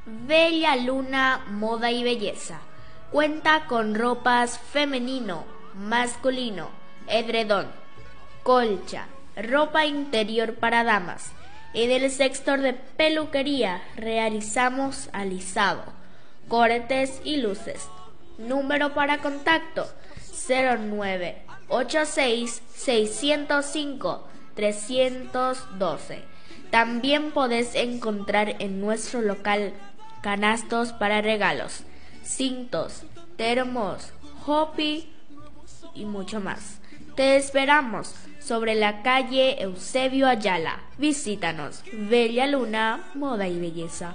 Bella Luna Moda y Belleza. Cuenta con ropas femenino, masculino, edredón, colcha, ropa interior para damas. En el sector de peluquería realizamos alisado, cortes y luces. Número para contacto 0986-605-312. También podés encontrar en nuestro local canastos para regalos, cintos, termos, hopi y mucho más. Te esperamos sobre la calle Eusebio Ayala. Visítanos. Bella Luna Moda y Belleza.